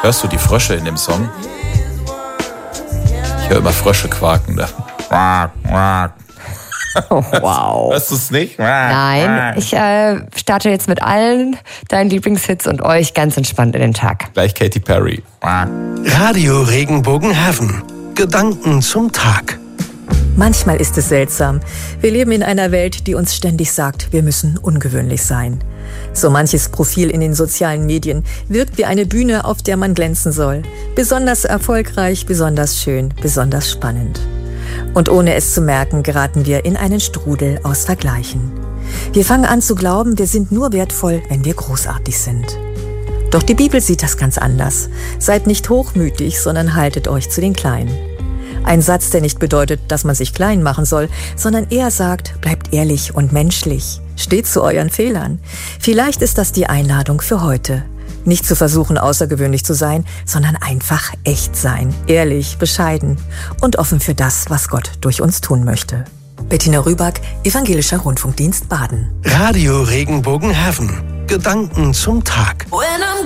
Hörst du die Frösche in dem Song? Ich höre immer Frösche quaken da. Oh, wow. Hörst du es nicht? Nein, ich starte jetzt mit allen deinen Lieblingshits und euch ganz entspannt in den Tag. Gleich Katy Perry. Radio Regenbogen Heaven. Gedanken zum Tag. Manchmal ist es seltsam. Wir leben in einer Welt, die uns ständig sagt, wir müssen ungewöhnlich sein. So manches Profil in den sozialen Medien wirkt wie eine Bühne, auf der man glänzen soll. Besonders erfolgreich, besonders schön, besonders spannend. Und ohne es zu merken, geraten wir in einen Strudel aus Vergleichen. Wir fangen an zu glauben, wir sind nur wertvoll, wenn wir großartig sind. Doch die Bibel sieht das ganz anders. Seid nicht hochmütig, sondern haltet euch zu den Kleinen. Ein Satz, der nicht bedeutet, dass man sich klein machen soll, sondern eher sagt, bleibt ehrlich und menschlich. Steht zu euren Fehlern. Vielleicht ist das die Einladung für heute. Nicht zu versuchen, außergewöhnlich zu sein, sondern einfach echt sein. Ehrlich, bescheiden und offen für das, was Gott durch uns tun möchte. Bettina Rüback, Evangelischer Rundfunkdienst Baden. Radio Regenbogen Heaven. Gedanken zum Tag.